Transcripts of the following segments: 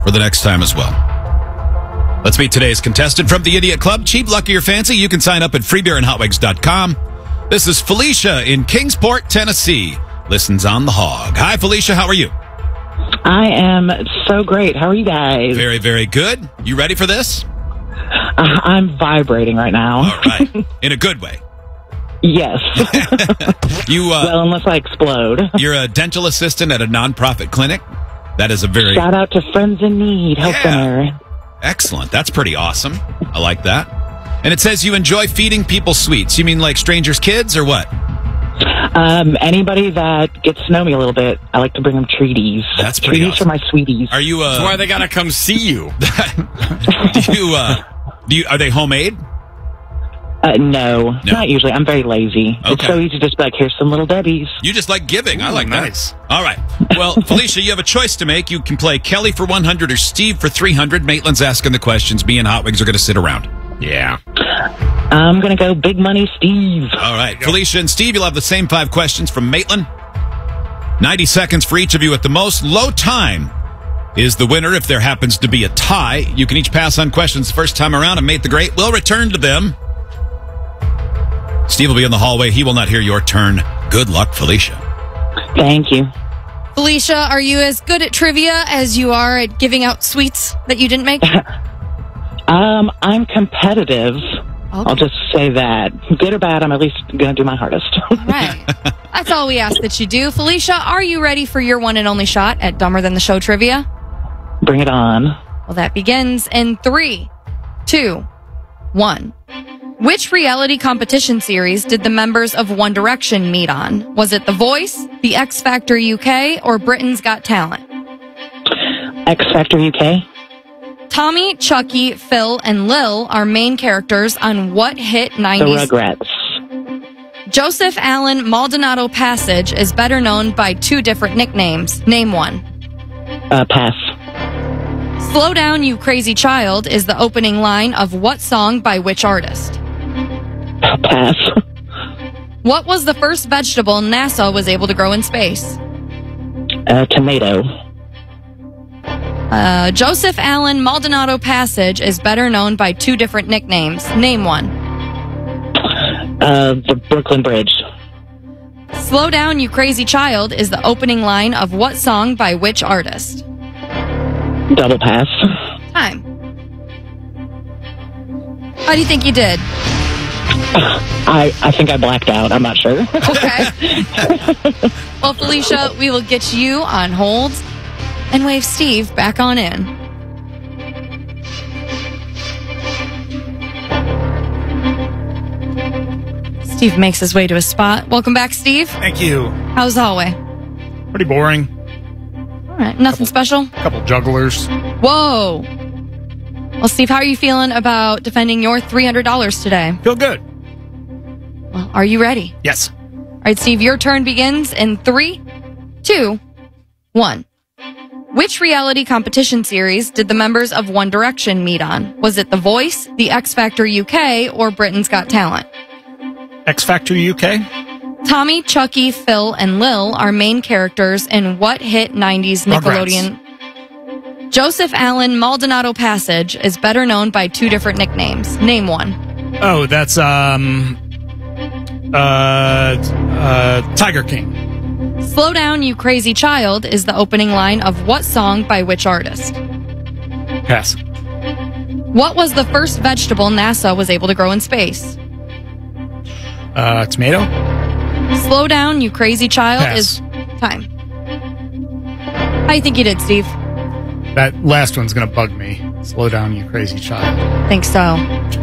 for the next time as well. Let's meet today's contestant from the Idiot Club. Cheap, lucky, or fancy, you can sign up at freebeerandhotwigs.com. This is Felicia in Kingsport, Tennessee. Listens on the Hog. Hi, Felicia. How are you? I am so great. How are you guys? Very, very good. You ready for this? I'm vibrating right now. All right. In a good way. Yes. Well, unless I explode. You're a dental assistant at a nonprofit clinic. That is a very... Shout out to Friends in Need Health Center. Excellent. That's pretty awesome. I like that. And it says you enjoy feeding people sweets. You mean like strangers' kids or what? Anybody that gets to know me a little bit, I like to bring them treaties. That's pretty treaties awesome. for my sweeties. Are you? That's why they gotta come see you. Are they homemade? No, not usually. I'm very lazy. Okay. It's so easy to just be like, here's some Little Debbies. You just like giving. I like nice. that. All right. Well, Felicia, you have a choice to make. You can play Kelly for 100 or Steve for 300. Maitland's asking the questions. Me and Hotwigs are going to sit around. Yeah. I'm going to go Big Money Steve. All right. Felicia and Steve, you'll have the same 5 questions from Maitland. 90 seconds for each of you at the most. Low time is the winner if there happens to be a tie. You can each pass on questions the first time around, and Mate the Great will return to them. Steve will be in the hallway. He will not hear your turn. Good luck, Felicia. Thank you. Felicia, are you as good at trivia as you are at giving out sweets that you didn't make? I'm competitive. Okay. I'll just say that. Good or bad, I'm at least going to do my hardest. All right. That's all we ask that you do. Felicia, are you ready for your one and only shot at Dumber Than the Show trivia? Bring it on. Well, that begins in 3, 2, 1. Which reality competition series did the members of One Direction meet on? Was it The Voice, The X Factor UK, or Britain's Got Talent? X Factor UK. Tommy, Chucky, Phil, and Lil are main characters on what hit 90s? The Rugrats. Joseph Allen Maldonado Passage is better known by 2 different nicknames. Name one. Pass. Slow Down, You Crazy Child is the opening line of what song by which artist? Pass. What was the first vegetable NASA was able to grow in space? Tomato. Joseph Allen Maldonado Passage is better known by 2 different nicknames. Name one. The Brooklyn Bridge. Slow Down, You Crazy Child is the opening line of what song by which artist? Double pass. Time. How do you think you did? I think I blacked out. I'm not sure. Okay. Well, Felicia, we will get you on hold and wave Steve back on in. Steve makes his way to his spot. Welcome back, Steve. Thank you. How's the hallway? Pretty boring. All right, nothing special? Couple jugglers. Whoa. Well, Steve, how are you feeling about defending your $300 today? Feel good. Well, are you ready? Yes. All right, Steve, your turn begins in 3, 2, 1. Which reality competition series did the members of One Direction meet on? Was it The Voice, The X Factor UK, or Britain's Got Talent? X Factor UK? Tommy, Chucky, Phil, and Lil are main characters in what hit 90s Nickelodeon? Rugrats. Joseph Allen Maldonado Passage is better known by 2 different nicknames. Name one. Oh, that's Tiger King. Slow Down, You Crazy Child is the opening line of what song by which artist? Pass. What was the first vegetable NASA was able to grow in space? Tomato? Slow Down, You Crazy Child Pass. is time. How do you think you did, Steve? That last one's gonna bug me. Slow down, you crazy child. Think so.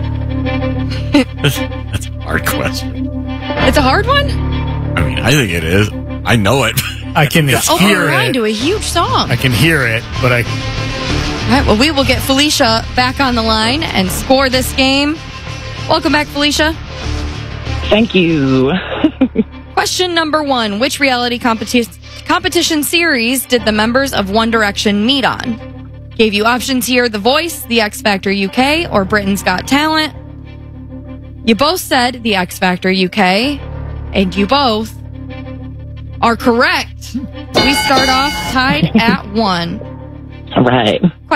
That's a hard question. It's a hard one? I mean, I think it is. I know it. I can hear line it. to a huge song. I can hear it, but I... All right, well, we will get Felicia back on the line and score this game. Welcome back, Felicia. Thank you. Question number 1. Which reality competition series did the members of One Direction meet on? Gave you options here: The Voice, The X Factor UK, or Britain's Got Talent. You both said The X Factor UK, and you both are correct. We start off tied at 1. Right.